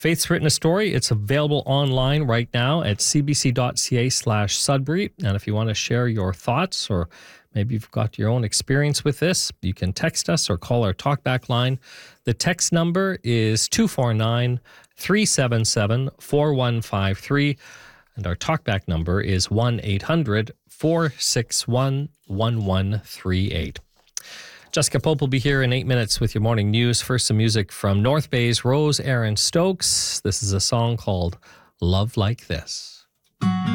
Faith's written a story. It's available online right now at cbc.ca/Sudbury. And if you want to share your thoughts, or maybe you've got your own experience with this, you can text us or call our talkback line. The text number is 249-377-4153. And our talkback number is 1-800-461-1138. Jessica Pope will be here in 8 minutes with your morning news. First, some music from North Bay's Rose Aaron Stokes. This is a song called Love Like This.